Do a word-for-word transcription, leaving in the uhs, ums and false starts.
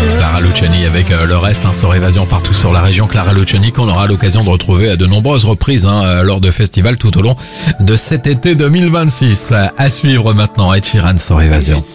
Clara Luciani avec euh, le reste, hein, sur Évasion partout sur la région. Clara Luciani qu'on aura l'occasion de retrouver à de nombreuses reprises hein, lors de festivals tout au long de cet été deux mille vingt-six. À suivre maintenant, Ed Sheeran sur Évasion.